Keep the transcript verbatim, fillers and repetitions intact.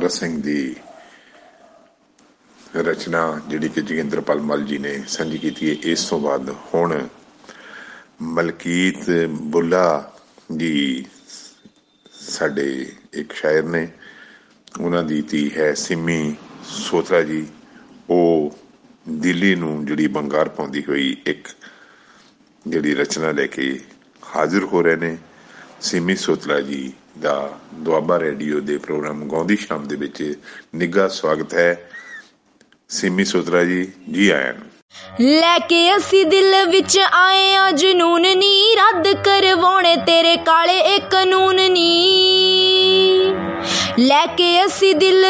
ਭਗਤ ਸਿੰਘ ਦੀ ਰਚਨਾ ਜਿਹੜੀ ਕਿ ਜੋਗਿੰਦਰਪਾਲ ਮੱਲ ਜੀ ਨੇ ਸਾਂਝੀ ਕੀਤੀ ਹੈ। ਇਸ ਤੋਂ ਬਾਅਦ ਹੁਣ ਮਲਕੀਤ ਬੁੱਲਾ ਜੀ ਸਾਡੇ ਇੱਕ ਸ਼ਾਇਰ ਨੇ, ਉਹਨਾਂ ਦੀ ਧੀ ਹੈ ਸਿੰਮੀ ਸੋਤਰਾ ਜੀ। ਉਹ ਦਿੱਲੀ ਨੂੰ ਜਿਹੜੀ ਬੰਗਾਰ ਪਾਉਂਦੀ ਹੋਈ ਇੱਕ ਜਿਹੜੀ ਰਚਨਾ ਲੈ ਕੇ ਹਾਜ਼ਰ ਹੋ ਰਹੇ ਨੇ। ਸਿੰਮੀ ਸੋਤਰਾ ਜੀ ਦਾ ਦੁਆਬਾ ਰੇਡੀਓ ਦੇ ਪ੍ਰੋਗਰਾਮ ਗਾਉਂਦੀ ਸ਼ਾਮ ਦੇ ਵਿੱਚ ਨਿੱਘਾ ਸਵਾਗਤ ਹੈ। ਸਿੰਮੀ ਸੋਤਰਾ ਜੀ, ਜੀ ਆਇਆਂ ਨੂੰ। ਲੈ ਕੇ ਅਸੀਂ ਦਿਲ ਵਿੱਚ ਆਏ ਆ ਜਨੂਨ ਨੀ, ਰੱਦ ਕਰਵਾਉਣੇ ਤੇਰੇ ਕਾਲੇ ਇਹ ਕਾਨੂੰਨ ਨੀ। ਲੈ ਕੇ ਅਸੀਂ ਦਿਲ